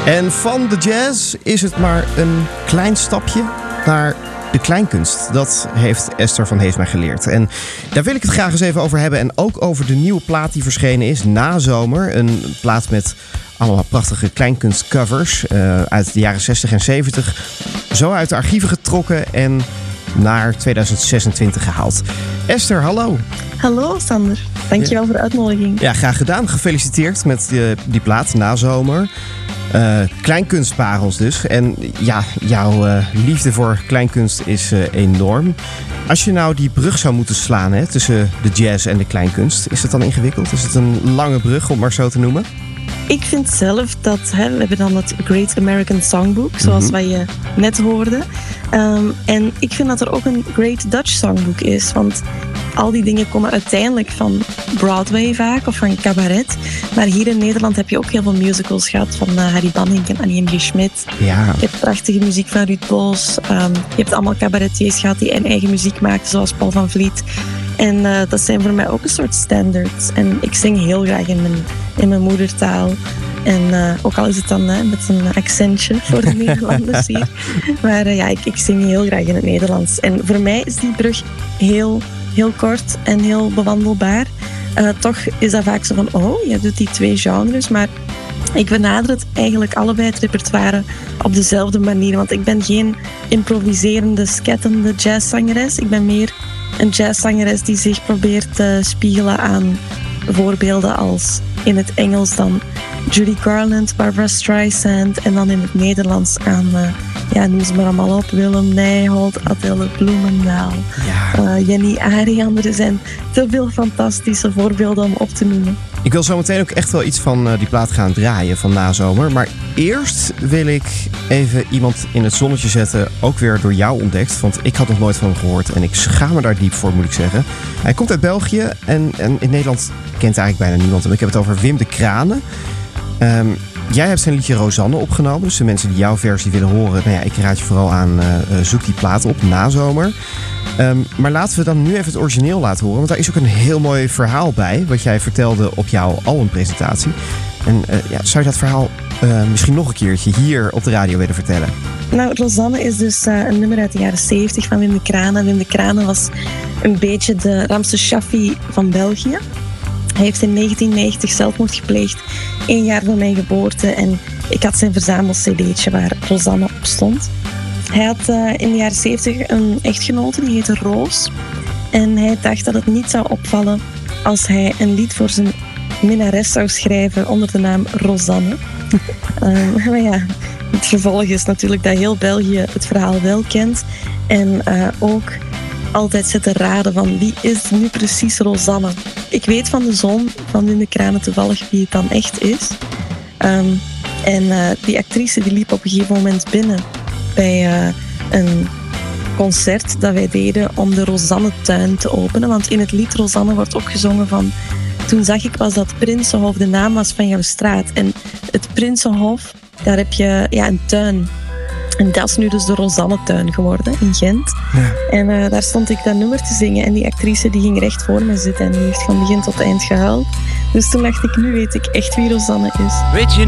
En van de jazz is het maar een klein stapje naar de kleinkunst. Dat heeft Esther van Heesma geleerd. En daar wil ik het graag eens even over hebben. En ook over de nieuwe plaat die verschenen is, Nazomer. Een plaat met allemaal prachtige kleinkunstcovers uit de jaren 60 en 70. Zo uit de archieven getrokken en naar 2026 gehaald. Esther, hallo. Hallo Sander, dankjewel voor de uitnodiging. Ja, graag gedaan. Gefeliciteerd met die plaat, Nazomer. Kleinkunstparels dus. En ja, jouw liefde voor kleinkunst is enorm. Als je nou die brug zou moeten slaan tussen de jazz en de kleinkunst, is dat dan ingewikkeld? Is het een lange brug, om maar zo te noemen? Ik vind zelf dat, we hebben dan het Great American Songbook, zoals wat je net hoorde. En ik vind dat er ook een Great Dutch Songbook is, want al die dingen komen uiteindelijk van Broadway vaak of van cabaret. Maar hier in Nederland heb je ook heel veel musicals gehad van Harry Banning en Annie M. G. Schmidt. Ja. Je hebt prachtige muziek van Ruud Bos. Je hebt allemaal cabaretiers gehad die hun eigen muziek maakten, zoals Paul van Vliet. En dat zijn voor mij ook een soort standards. En ik zing heel graag in mijn moedertaal. En ook al is het dan met een accentje voor de Nederlanders hier. Maar ik zing heel graag in het Nederlands. En voor mij is die brug heel kort en heel bewandelbaar. Toch is dat vaak zo van, je doet die twee genres. Maar ik benader het eigenlijk allebei het repertoire op dezelfde manier. Want ik ben geen improviserende, skettende jazzzangeres. Ik ben meer een jazzzangeres die zich probeert te spiegelen aan voorbeelden als in het Engels dan Judy Garland, Barbra Streisand en dan in het Nederlands aan, noem ze maar allemaal op, Willem Nijholt, Adele Bloemendaal, Jenny Arian. Er zijn te veel fantastische voorbeelden om op te noemen. Ik wil zo meteen ook echt wel iets van die plaat gaan draaien van Nazomer. Maar eerst wil ik even iemand in het zonnetje zetten, ook weer door jou ontdekt. Want ik had nog nooit van hem gehoord en ik schaam me daar diep voor, moet ik zeggen. Hij komt uit België en in Nederland kent eigenlijk bijna niemand hem. Ik heb het over Wim de Kranen. Jij hebt zijn liedje Rosanne opgenomen. Dus de mensen die jouw versie willen horen, ik raad je vooral aan, zoek die plaat op, Nazomer. Maar laten we dan nu even het origineel laten horen. Want daar is ook een heel mooi verhaal bij, wat jij vertelde op jouw albumpresentatie. En zou je dat verhaal misschien nog een keertje hier op de radio willen vertellen? Nou, Rosanne is dus een nummer uit de jaren 70 van Wim de Kranen. Wim de Kranen was een beetje de Ramses Shaffi van België. Hij heeft in 1990 zelfmoord gepleegd, 1 jaar voor mijn geboorte. En ik had zijn verzamel-cd'tje waar Rosanne op stond. Hij had in de jaren 70 een echtgenote, die heette Roos. En hij dacht dat het niet zou opvallen als hij een lied voor zijn minnares zou schrijven onder de naam Rosanne. Maar het vervolg is natuurlijk dat heel België het verhaal wel kent. En ook altijd zit te raden van wie is nu precies Rosanne. Ik weet van de zoon van Wim de Kranen toevallig wie het dan echt is. Die actrice die liep op een gegeven moment binnen bij een concert dat wij deden om de Rosanne-tuin te openen. Want in het lied Rosanne wordt ook gezongen van... Toen zag ik pas dat Prinsenhof de naam was van jouw straat. En het Prinsenhof, daar heb je een tuin. En dat is nu dus de Rosanne-tuin geworden in Gent. Ja. En daar stond ik dat nummer te zingen. En die actrice die ging recht voor me zitten. En die heeft van begin tot eind gehuild. Dus toen dacht ik, nu weet ik echt wie Rosanne is. Weet je